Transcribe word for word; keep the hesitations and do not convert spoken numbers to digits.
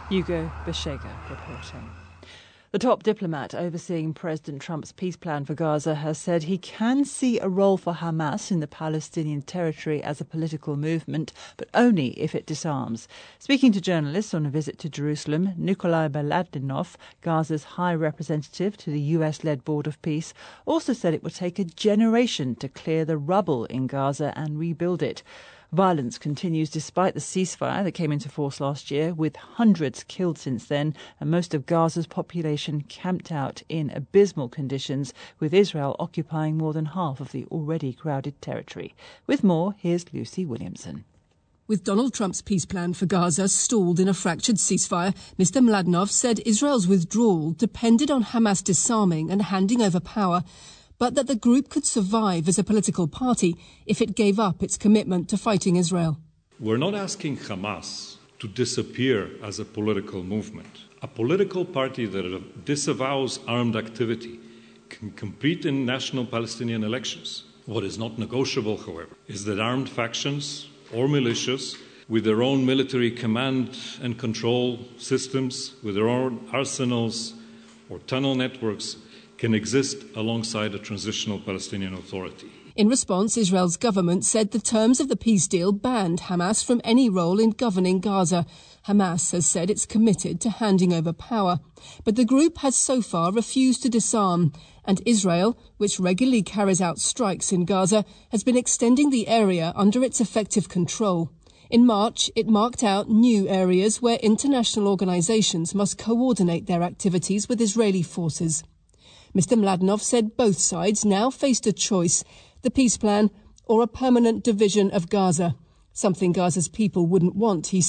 Hugo Beshega reporting. The top diplomat overseeing President Trump's peace plan for Gaza has said he can see a role for Hamas in the Palestinian territory as a political movement, but only if it disarms. Speaking to journalists on a visit to Jerusalem, Nikolai Baladinov, Gaza's high representative to the U S-led Board of Peace, also said it would take a generation to clear the rubble in Gaza and rebuild it. Violence continues despite the ceasefire that came into force last year, with hundreds killed since then and most of Gaza's population camped out in abysmal conditions, with Israel occupying more than half of the already crowded territory. With more, here's Lucy Williamson. With Donald Trump's peace plan for Gaza stalled in a fractured ceasefire, Mister Mladinov said Israel's withdrawal depended on Hamas disarming and handing over power, but that the group could survive as a political party if it gave up its commitment to fighting Israel. We're not asking Hamas to disappear as a political movement. A political party that disavows armed activity can compete in national Palestinian elections. What is not negotiable, however, is that armed factions or militias with their own military command and control systems, with their own arsenals or tunnel networks, can exist alongside a transitional Palestinian Authority. In response, Israel's government said the terms of the peace deal banned Hamas from any role in governing Gaza. Hamas has said it's committed to handing over power, but the group has so far refused to disarm, and Israel, which regularly carries out strikes in Gaza, has been extending the area under its effective control. In March, it marked out new areas where international organizations must coordinate their activities with Israeli forces. Mister Mladinov said both sides now faced a choice, the peace plan or a permanent division of Gaza, something Gaza's people wouldn't want, he said.